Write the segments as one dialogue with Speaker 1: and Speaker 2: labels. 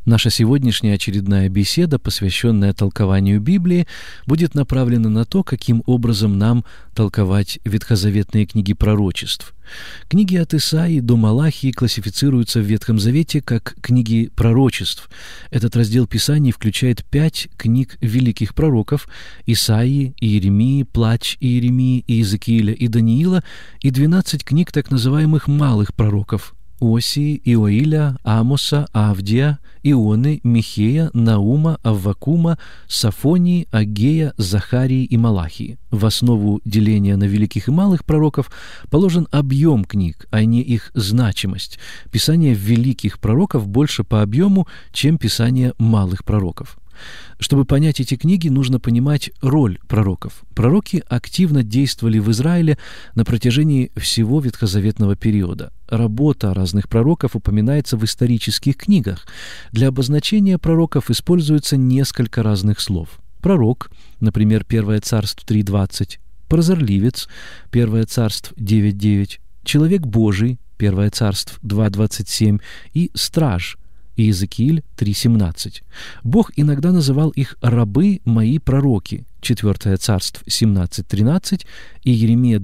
Speaker 1: Наша сегодняшняя очередная беседа, посвященная толкованию Библии, будет направлена на то, каким образом нам толковать ветхозаветные книги пророчеств. Книги от Исаии до Малахии классифицируются в Ветхом Завете как книги пророчеств. Этот раздел Писаний включает 5 книг великих пророков – Исаии, Иеремии, Плач Иеремии, Иезекииля и Даниила, и 12 книг так называемых малых пророков – Осии, Иоиля, Амоса, Авдия, Ионы, Михея, Наума, Аввакума, Сафонии, Агея, Захарии и Малахии. В основу деления на великих и малых пророков положен объем книг, а не их значимость. Писание великих пророков больше по объему, чем писание малых пророков. Чтобы понять эти книги, нужно понимать роль пророков. Пророки активно действовали в Израиле на протяжении всего ветхозаветного периода. Работа разных пророков упоминается в исторических книгах. Для обозначения пророков используется несколько разных слов. Пророк, например, 1 Царств 3:20, прозорливец, 1 Царств 9:9, человек Божий, 1 Царств 2:27 и страж, Иезекииль 3:17. Бог иногда называл их «рабы мои пророки», 4 Царств 17:13, и Иеремия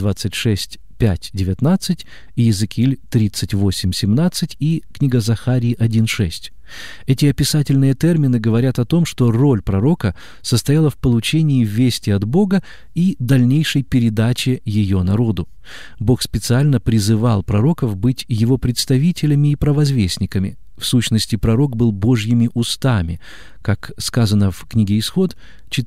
Speaker 1: 26:5-19, Иезекииль 38:17 и книга Захарии 1:6. Эти описательные термины говорят о том, что роль пророка состояла в получении вести от Бога и дальнейшей передаче ее народу. Бог специально призывал пророков быть его представителями и провозвестниками. В сущности, пророк был Божьими устами, как сказано в книге Исход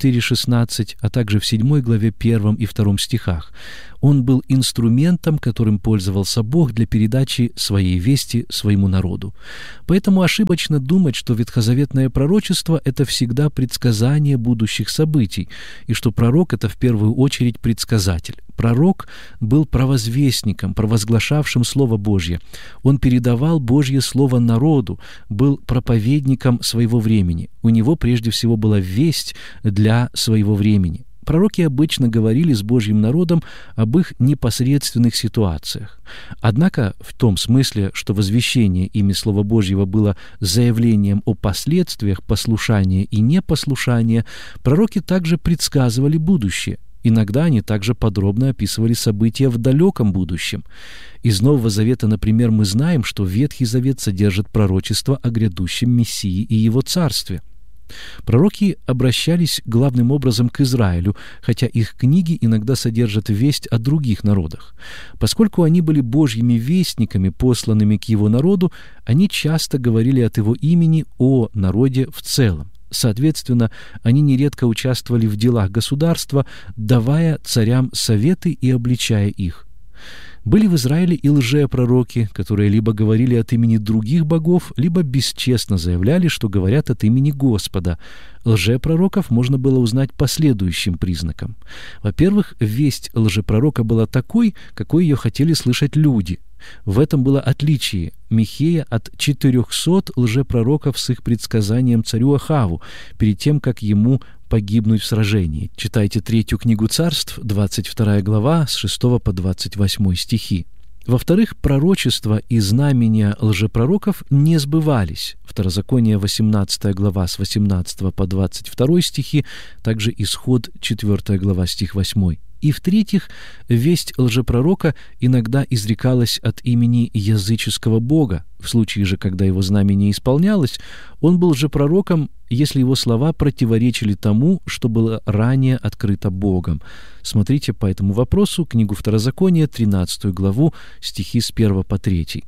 Speaker 1: 4:16, а также в 7 главе 1 и 2 стихах. Он был инструментом, которым пользовался Бог для передачи своей вести своему народу. Поэтому ошибочно думать, что ветхозаветное пророчество — это всегда предсказание будущих событий, и что пророк — это в первую очередь предсказатель. Пророк был провозвестником, провозглашавшим Слово Божье. Он передавал Божье Слово народу, был проповедником своего времени. У него прежде всего была весть для своего времени. Пророки обычно говорили с Божьим народом об их непосредственных ситуациях. Однако в том смысле, что возвещение ими Слова Божьего было заявлением о последствиях послушания и непослушания, пророки также предсказывали будущее. Иногда они также подробно описывали события в далеком будущем. Из Нового Завета, например, мы знаем, что Ветхий Завет содержит пророчество о грядущем Мессии и его царстве. Пророки обращались главным образом к Израилю, хотя их книги иногда содержат весть о других народах. Поскольку они были Божьими вестниками, посланными к его народу, они часто говорили от его имени о народе в целом. Соответственно, они нередко участвовали в делах государства, давая царям советы и обличая их. Были в Израиле и лжепророки, которые либо говорили от имени других богов, либо бесчестно заявляли, что говорят от имени Господа. Лжепророков можно было узнать по следующим признакам. Во-первых, весть лжепророка была такой, какой ее хотели слышать люди. В этом было отличие Михея от 400 лжепророков с их предсказанием царю Ахаву перед тем, как ему погибнуть в сражении. Читайте 3 книгу Царств, 22 глава, с 6 по 28 стихи. Во-вторых, пророчества и знамения лжепророков не сбывались. Второзаконие, 18 глава, с 18 по 22 стихи, также Исход, 4 глава, стих 8. И в-третьих, весть лжепророка иногда изрекалась от имени языческого бога. В случае же, когда его знамение исполнялось, он был лжепророком, если его слова противоречили тому, что было ранее открыто Богом. Смотрите по этому вопросу книгу Второзакония, 13 главу, стихи с 1 по 3.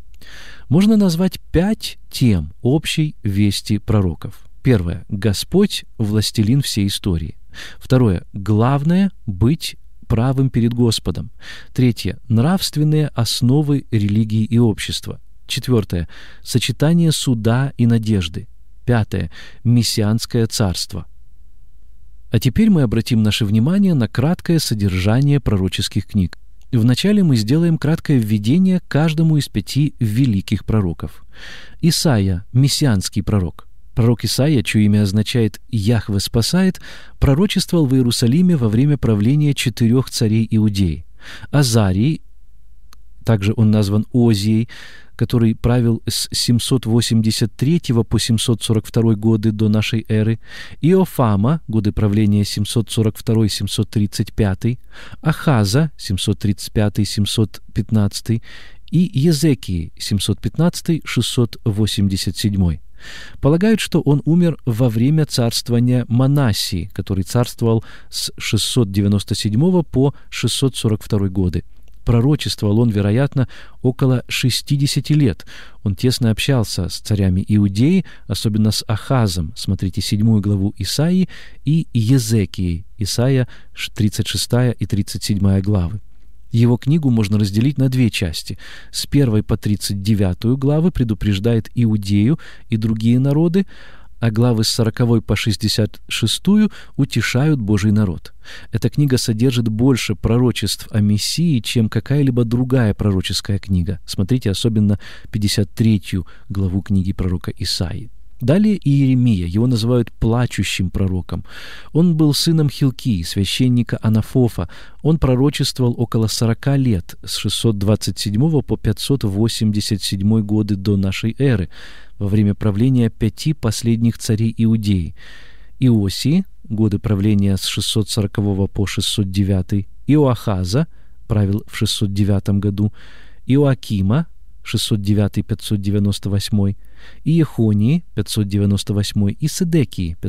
Speaker 1: Можно назвать 5 тем общей вести пророков. Первое. Господь – властелин всей истории. Второе. Главное – быть правым перед Господом. Третье. Нравственные основы религии и общества. Четвертое. Сочетание суда и надежды. Пятое. Мессианское царство. А теперь мы обратим наше внимание на краткое содержание пророческих книг. Вначале мы сделаем краткое введение к каждому из 5 великих пророков. Исаия – мессианский пророк. Пророк Исаия, чье имя означает «Яхве спасает», пророчествовал в Иерусалиме во время правления 4 царей Иудеи. Азарий, также он назван Озией, который правил с 783 по 742 годы до нашей эры, Иофама, годы правления 742-735, Ахаза, 735-715, и Езекии, 715-687. Полагают, что он умер во время царствования Манассии, который царствовал с 697 по 642 годы. Пророчествовал он, вероятно, около 60 лет. Он тесно общался с царями Иудеи, особенно с Ахазом, смотрите 7 главу Исаии, и Езекией, Исаия 36 и 37 главы. Его книгу можно разделить на две части. С 1 по 39 главы предупреждает Иудею и другие народы, а главы с 40 по 66 утешают Божий народ. Эта книга содержит больше пророчеств о Мессии, чем какая-либо другая пророческая книга. Смотрите особенно 53 главу книги пророка Исаии. Далее Иеремия, его называют плачущим пророком. Он был сыном Хилкии, священника Анафофа. Он пророчествовал около 40 лет, с 627 по 587 годы до нашей эры, во время правления 5 последних царей Иудеи. Иосии, годы правления с 640 по 609, Иоахаза, правил в 609 году, Иоакима, 609-598, и Ехонии, 598, и Седекии,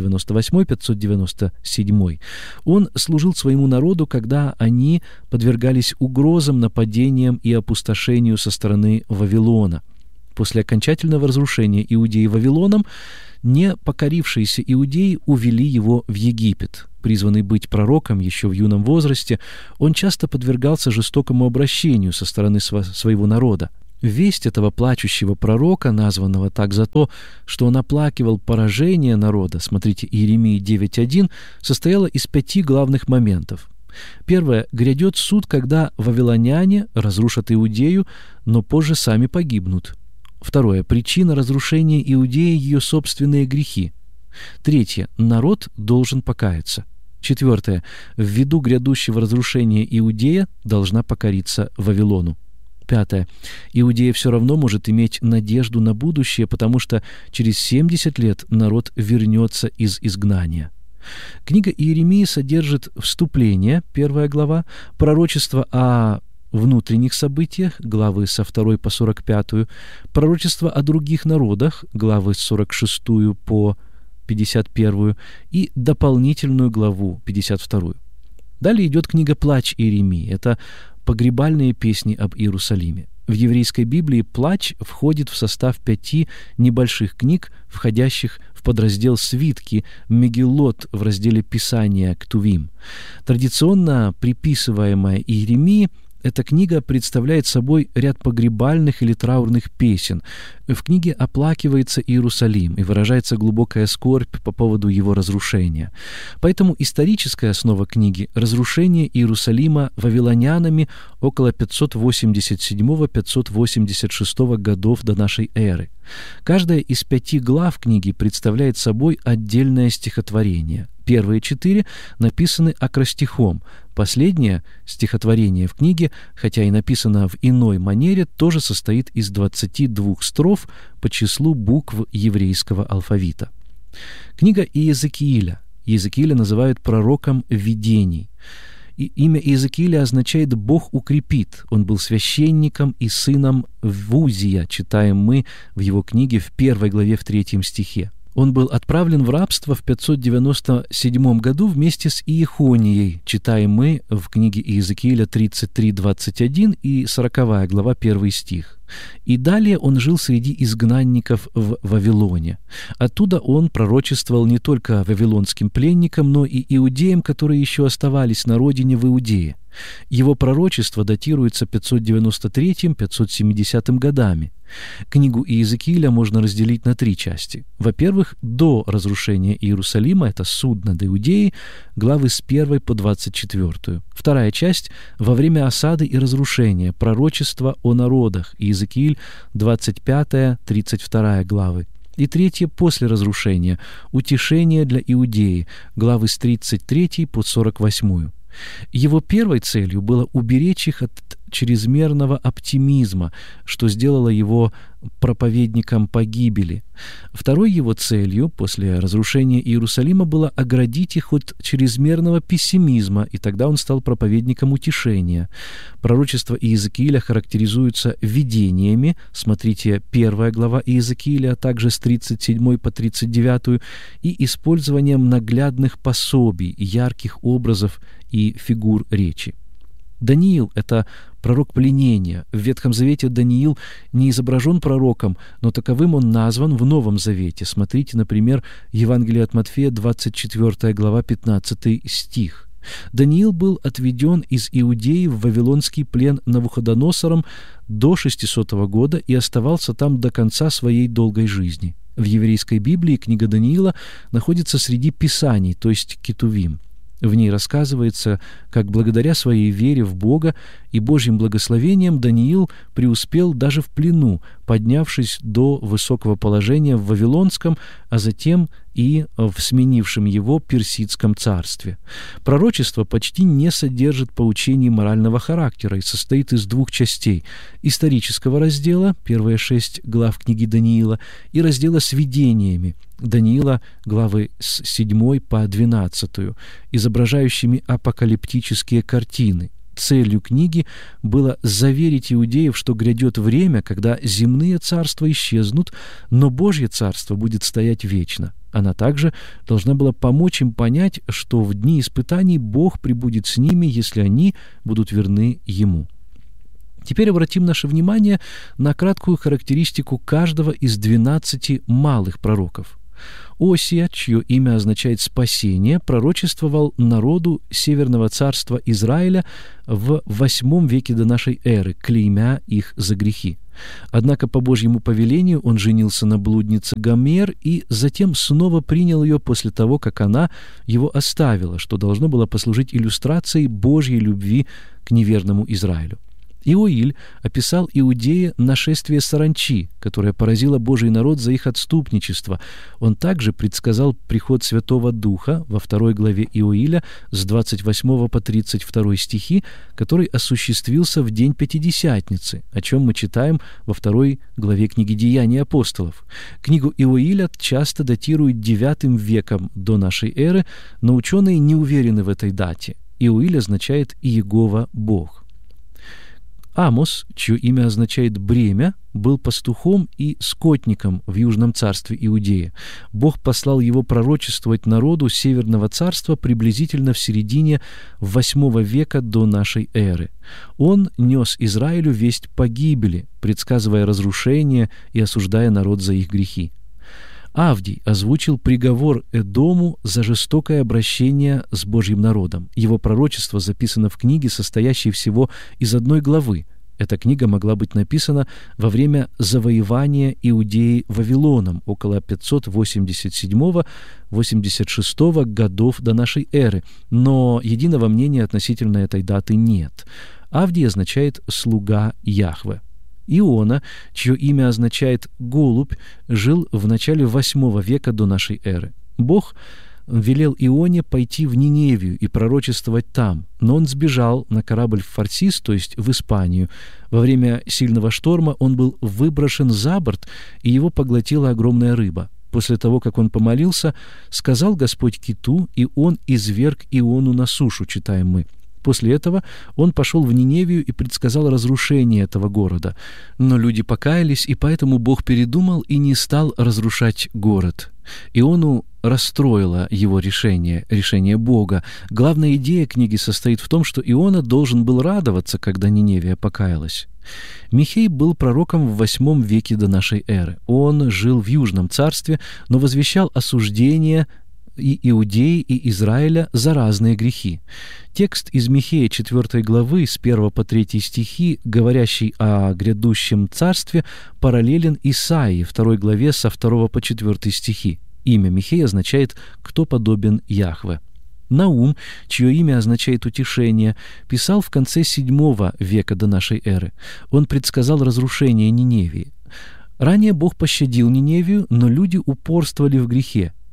Speaker 1: 598-597. Он служил своему народу, когда они подвергались угрозам, нападениям и опустошению со стороны Вавилона. После окончательного разрушения Иудеи Вавилоном, не покорившиеся иудеи увели его в Египет. Призванный быть пророком еще в юном возрасте, он часто подвергался жестокому обращению со стороны своего народа. Весть этого плачущего пророка, названного так за то, что он оплакивал поражение народа, смотрите Иеремии 9.1, состояла из 5 главных моментов. Первое. Грядет суд, когда вавилоняне разрушат Иудею, но позже сами погибнут. Второе. Причина разрушения Иудеи — ее собственные грехи. Третье. Народ должен покаяться. Четвертое. Ввиду грядущего разрушения Иудея должна покориться Вавилону. Пятое. Иудея все равно может иметь надежду на будущее, потому что через 70 лет народ вернется из изгнания. Книга Иеремии содержит вступление, 1 глава, пророчество о внутренних событиях, главы со 2 по 45, пророчество о других народах, главы с 46 по 51, и дополнительную главу, 52. Далее идет книга «Плач Иеремии». Это погребальные песни об Иерусалиме. В еврейской Библии «Плач» входит в состав 5 небольших книг, входящих в подраздел «Свитки», «Мегиллот» в разделе «Писания» «Ктувим». Традиционно приписываемая Иеремии, эта книга представляет собой ряд погребальных или траурных песен. В книге оплакивается Иерусалим и выражается глубокая скорбь по поводу его разрушения. Поэтому историческая основа книги — разрушение Иерусалима вавилонянами около 587-586 годов до нашей эры. Каждая из 5 глав книги представляет собой отдельное стихотворение. Первые 4 написаны акростихом. Последнее стихотворение в книге, хотя и написано в иной манере, тоже состоит из 22 строф по числу букв еврейского алфавита. Книга Иезекииля. Иезекииля называют пророком видений. И имя Иезекииля означает «Бог укрепит». Он был священником и сыном Вузия, читаем мы в его книге в 1 главе в 3 стихе. Он был отправлен в рабство в 597 году вместе с Иехонией, читаем мы в книге Иезекииля 33:21 и 40 глава 1 стих. И далее он жил среди изгнанников в Вавилоне. Оттуда он пророчествовал не только вавилонским пленникам, но и иудеям, которые еще оставались на родине в Иудее. Его пророчество датируется 593-570 годами. Книгу Иезекииля можно разделить на 3 части. Во-первых, до разрушения Иерусалима, это суд над Иудеей, главы с 1 по 24. Вторая часть — во время осады и разрушения, пророчество о народах, Иезекииль 25-32 главы. И третье — после разрушения, утешение для Иудеи, главы с 33 по 48. Его первой целью было уберечь их от чрезмерного оптимизма, что сделало его проповедником погибели. Второй его целью после разрушения Иерусалима было оградить их от чрезмерного пессимизма, и тогда он стал проповедником утешения. Пророчества Иезекииля характеризуются видениями, смотрите 1 глава Иезекииля, а также с 37 по 39, и использованием наглядных пособий, ярких образов и фигур речи. Даниил — это пророк пленения. В Ветхом Завете Даниил не изображен пророком, но таковым он назван в Новом Завете. Смотрите, например, Евангелие от Матфея, 24 глава, 15 стих. Даниил был отведен из Иудеи в вавилонский плен Навуходоносором до 600 года и оставался там до конца своей долгой жизни. В еврейской Библии книга Даниила находится среди Писаний, то есть Кетувим. В ней рассказывается, как благодаря своей вере в Бога и Божьим благословением Даниил преуспел даже в плену, поднявшись до высокого положения в Вавилонском, а затем и в сменившем его Персидском царстве. Пророчество почти не содержит поучений морального характера и состоит из двух частей: исторического раздела, первые 6 глав книги Даниила, и раздела с видениями, Даниила, главы с 7 по 12, изображающими апокалиптические картины. Целью книги было заверить иудеев, что грядет время, когда земные царства исчезнут, но Божье царство будет стоять вечно. Она также должна была помочь им понять, что в дни испытаний Бог пребудет с ними, если они будут верны Ему. Теперь обратим наше внимание на краткую характеристику каждого из 12 малых пророков. Осия, чье имя означает «спасение», пророчествовал народу Северного царства Израиля в 8 веке до нашей эры, клеймя их за грехи. Однако по Божьему повелению он женился на блуднице Гомер и затем снова принял ее после того, как она его оставила, что должно было послужить иллюстрацией Божьей любви к неверному Израилю. Иоиль описал Иудее нашествие саранчи, которое поразило Божий народ за их отступничество. Он также предсказал приход Святого Духа во 2 главе Иоиля с 28 по 32 стихи, который осуществился в день Пятидесятницы, о чем мы читаем во 2 главе книги Деяний апостолов. Книгу Иоиля часто датируют 9 веком до нашей эры, но ученые не уверены в этой дате. Иоиль означает «Иегова Бог». Амос, чье имя означает «бремя», был пастухом и скотником в Южном царстве Иудеи. Бог послал его пророчествовать народу Северного царства приблизительно в середине 8 века до нашей эры. Он нес Израилю весть погибели, предсказывая разрушение и осуждая народ за их грехи. Авдий озвучил приговор Эдому за жестокое обращение с Божьим народом. Его пророчество записано в книге, состоящей всего из 1 главы. Эта книга могла быть написана во время завоевания Иудеи Вавилоном около 587-86 годов до нашей эры, но единого мнения относительно этой даты нет. Авдий означает «слуга Яхве». Иона, чье имя означает «голубь», жил в начале 8 века до нашей эры. Бог велел Ионе пойти в Ниневию и пророчествовать там, но он сбежал на корабль в Фарсис, то есть в Испанию. Во время сильного шторма он был выброшен за борт, и его поглотила огромная рыба. После того, как он помолился, сказал Господь киту, и он изверг Иону на сушу, читаем мы. После этого он пошел в Ниневию и предсказал разрушение этого города. Но люди покаялись, и поэтому Бог передумал и не стал разрушать город. Иону расстроило его решение Бога. Главная идея книги состоит в том, что Иона должен был радоваться, когда Ниневия покаялась. Михей был пророком в 8 веке до нашей эры. Он жил в Южном царстве, но возвещал осуждение и Иудеи, и Израиля за разные грехи. Текст из Михея 4 главы с 1 по 3 стихи, говорящий о грядущем царстве, параллелен Исаии 2 главе со 2 по 4 стихи. Имя Михея означает «кто подобен Яхве». Наум, чье имя означает «утешение», писал в конце 7 века до нашей эры. Он предсказал разрушение Ниневии. Ранее Бог пощадил Ниневию, но люди упорствовали в грехе.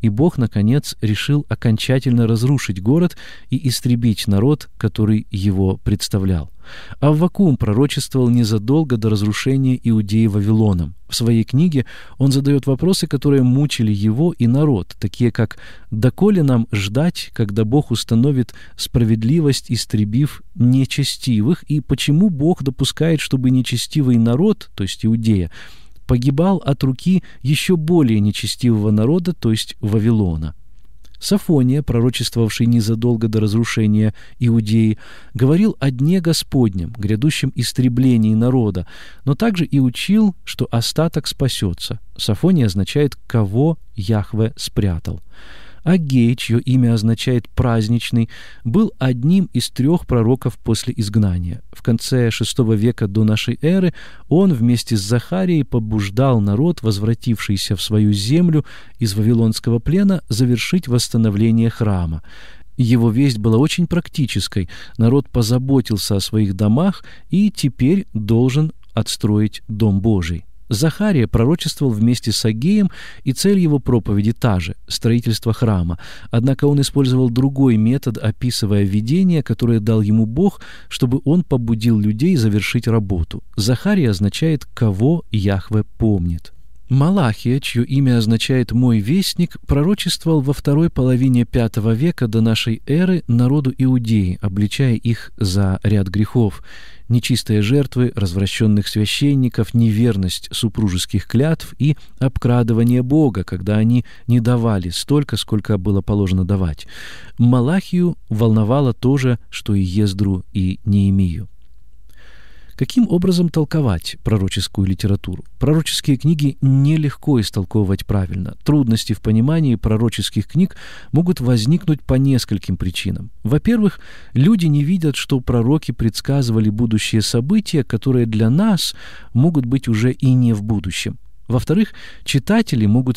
Speaker 1: и Бог, наконец, решил окончательно разрушить город и истребить народ, который его представлял. Аввакум пророчествовал незадолго до разрушения Иудеи Вавилоном. В своей книге он задает вопросы, которые мучили его и народ, такие как «Доколе нам ждать, когда Бог установит справедливость, истребив нечестивых, и почему Бог допускает, чтобы нечестивый народ, то есть Иудея, погибал от руки еще более нечестивого народа, то есть Вавилона?» Софония, пророчествовавший незадолго до разрушения Иудеи, говорил о дне Господнем, грядущем истреблении народа, но также и учил, что остаток спасется. Софония означает «кого Яхве спрятал». Аггей, чье имя означает «праздничный», был одним из 3 пророков после изгнания. В конце VI века до нашей эры он вместе с Захарией побуждал народ, возвратившийся в свою землю из вавилонского плена, завершить восстановление храма. Его весть была очень практической. Народ позаботился о своих домах и теперь должен отстроить Дом Божий. Захария пророчествовал вместе с Аггеем, и цель его проповеди та же – строительство храма. Однако он использовал другой метод, описывая видение, которое дал ему Бог, чтобы он побудил людей завершить работу. Захария означает «кого Яхве помнит». Малахия, чье имя означает «мой вестник», пророчествовал во второй половине V века до нашей эры народу Иудеи, обличая их за ряд грехов: нечистые жертвы, развращенных священников, неверность супружеских клятв и обкрадывание Бога, когда они не давали столько, сколько было положено давать. Малахию волновало то же, что и Ездру и Неемию. Каким образом толковать пророческую литературу? Пророческие книги нелегко истолковывать правильно. Трудности в понимании пророческих книг могут возникнуть по нескольким причинам. Во-первых, люди не видят, что пророки предсказывали будущие события, которые для нас могут быть уже и не в будущем. Во-вторых, читатели могут